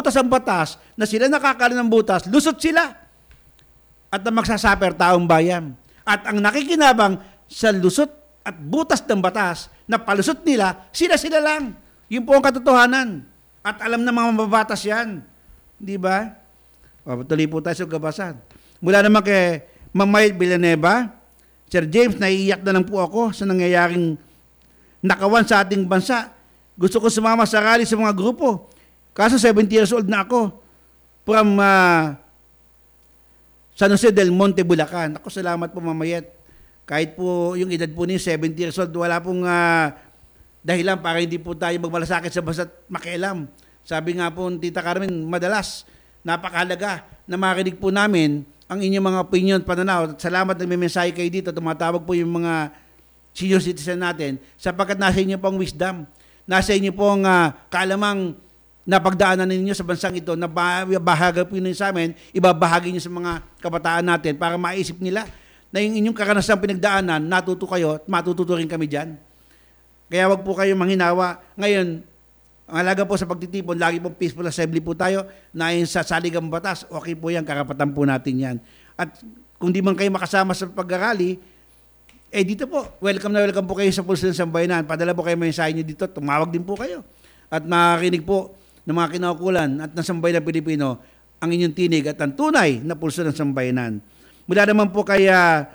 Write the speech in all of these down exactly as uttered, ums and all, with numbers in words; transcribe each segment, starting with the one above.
butas ang batas, na sila nakakala ng butas, lusot sila. At ang magsasaper taong bayan. At ang nakikinabang sa lusot at butas ng batas na palusot nila, sila-sila lang. Yun po ang katotohanan. At alam ng mga mababatas yan. Di ba? O, tuloy po tayo sa gabasan. Mula naman kay Mamay Villanueva, Sir James, naiiyak na lang po ako sa nangyayaring nakawan sa ating bansa. Gusto ko sumama sa rally sa mga grupo. Kaso seventy years old na ako. From uh, San Jose del Monte, Bulacan. Ako, salamat po, Mamayet. Kahit po yung edad po niyo, seventy years old, wala pong uh, dahilan para hindi po tayo magmalasakit sa basta't makialam. Sabi nga po, Tita Carmen, madalas, napakahalaga na marinig po namin ang inyong mga opinion, pananaw. Salamat na may mensahe kayo dito. Tumatawag po yung mga senior citizen natin sapagkat nasa inyo pong wisdom. Nasa inyo pong uh, kaalamang napagdaanan ninyo sa bansang ito na bahagi po ninyo sa amin, ibabahagi nyo sa mga kabataan natin para maisip nila na yung inyong karanasang pinagdaanan, natuto kayo at matututo rin kami dyan. Kaya wag po kayo manghinawa. Ngayon, ang halaga po sa pagtitipon, lagi po peaceful assembly po tayo na yung sa saligang batas, okay po yan, karapatan po natin yan. At kung di man kayo makasama sa pag-rally, eh dito po, welcome na welcome po kayo sa Pulso ng Sambayanan. Padala po kayo mensahe nyo dito, tumawag din po kayo. At makarinig po ng mga kinaukulan at ng sambayan ng Pilipino ang inyong tinig at ang tunay na Pulso ng Sambayanan. Mula naman po kaya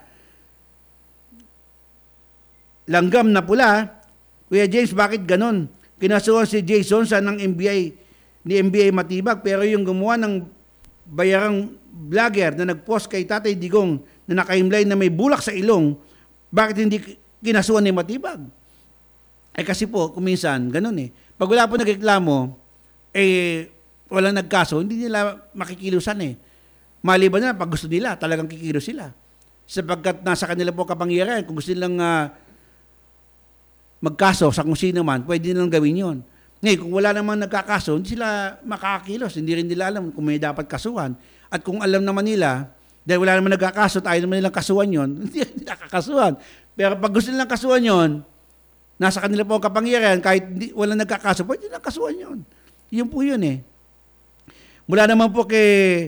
Langgam na Pula, Kuya James, bakit ganon? Kinasuhan si Jason sa ng M B A ni M B A Matibag, pero yung gumawa ng bayarang vlogger na nag-post kay Tatay Digong na nakahimlay na may bulak sa ilong, bakit hindi kinasuhan ni Matibag? Eh kasi po, kuminsan, ganun eh. Pag wala po nagreklamo, eh walang nagkaso, hindi nila makikilusan eh. Maliban na, pag gusto nila, talagang kikilos sila. Sapagkat nasa kanila po kapangyarihan, kung gusto nilang uh, magkaso sa kung sino man, pwede nilang gawin yun. Ngayon, kung wala namang nagkakaso, hindi sila makakakilos. Hindi rin nila alam kung may dapat kasuhan. At kung alam naman nila, dahil wala naman nagkakaso, tayo naman nilang kasuhan yun, hindi nakakasuhan. Pero pag gusto nilang kasuhan yun, nasa kanila po ang kapangyarihan, kahit hindi, walang nagkakaso, pwede nilang kasuhan yun. Yun po yun eh. Mula naman po kay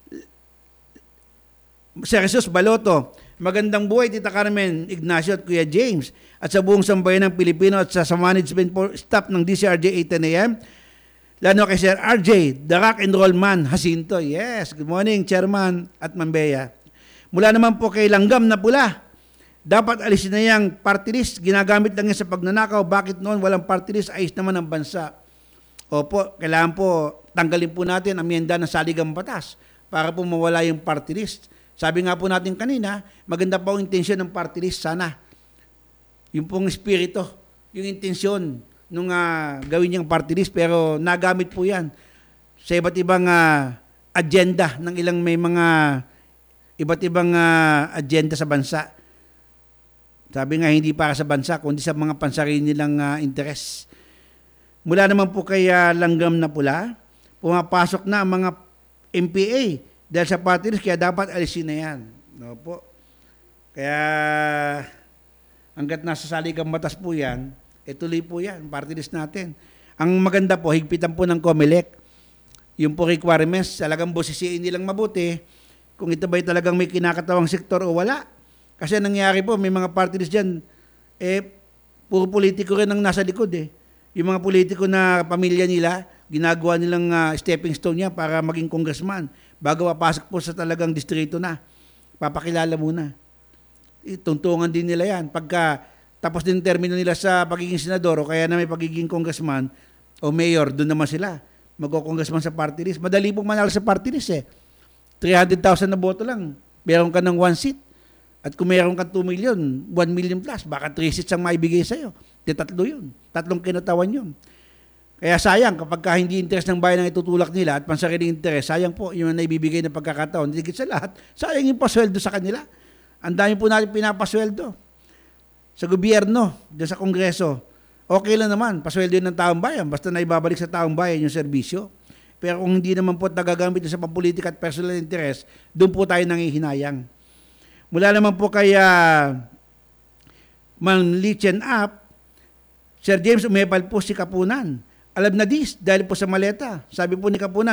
Sir Jesus Baloto, magandang buhay, Tita Carmen, Ignacio at Kuya James, at sa buong sambayan ng Pilipino at sa, sa management staff ng D C R J eight ten A M. Lalo kay Sir R J, the rock and roll man, Jacinto. Yes, good morning, Chairman at Mambeya. Mula naman po kay Langgam na Pula, dapat alisin na yung party list, ginagamit lang yan sa pagnanakaw. Bakit noon walang party list, ayos naman ang bansa? Opo, kailangan po tanggalin po natin ang miyenda ng saligang batas para po mawala yung party list. Sabi nga po natin kanina, maganda pa ang intensyon ng party list sana. Yung pong espiritu, yung intensyon nung uh, gawin niyang party list, pero nagamit po yan sa iba't ibang uh, agenda ng ilang may mga iba't ibang uh, agenda sa bansa. Sabi nga, hindi para sa bansa, kundi sa mga pansarili nilang uh, interes. Mula naman po kay uh, Langgam na Pula, pumapasok na ang mga M P A dahil sa party list, kaya dapat alisin na yan. No po. Kaya hanggat nasa saligang batas po yan, eh tuloy po yan, party list natin. Ang maganda po, higpitan po ng COMELEC, yung po requirements, talagang bosisiin nilang mabuti, kung ito ba'y talagang may kinakatawang sektor o wala. Kasi nangyari po, may mga party list dyan, eh, puro politiko rin ang nasa likod eh. Yung mga politiko na pamilya nila, ginagawa nilang uh, stepping stone niya para maging congressman. Bago papasok po sa talagang distrito na, papakilala muna. Tuntungan din nila yan. Pagka tapos din termino nila sa pagiging senador o kaya na may pagiging congressman o mayor, doon naman sila. Magko-congressman sa party list. Madali pong manalo sa party list eh. three hundred thousand na boto lang. Meron ka ng one seat. At kung meron ka two million, one million plus, baka three seats ang maibigay sa'yo. Di tatlo yun. Tatlong kinatawan yun. Kaya sayang kapag ka hindi interes ng bayan ang itutulak nila at pansariling interes, sayang po yung naibibigay ng pagkakataon. Higit sa lahat, sayang yung pasweldo sa kanila. Ang dami po natin pinapasweldo sa gobyerno, dyan sa kongreso. Okay lang naman, pasweldo yun ng taong bayan, basta na ibabalik sa taong bayan yung serbisyo. Pero kung hindi naman po nagagamit sa pampolitika at personal interest, doon po tayo nangihinayang. Mula naman po kay uh, Manlichen Up, Sir James, umepal po si Kapunan. Alam na dis, dahil po sa maleta. Sabi po ni Kapunan,